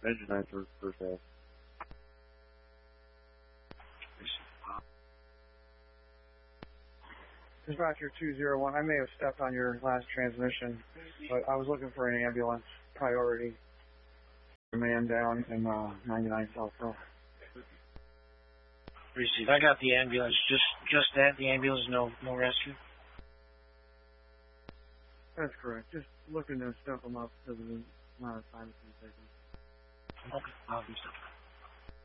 Engine 9 for first half. Dispatcher 201, I may have stepped on your last transmission, but I was looking for an ambulance priority. A man down in 99 South Road. Received. I got the ambulance. Just that, the ambulance, no rescue? That's correct. Just looking to step them up because of the amount of time it's been taking. Okay, I'll do something.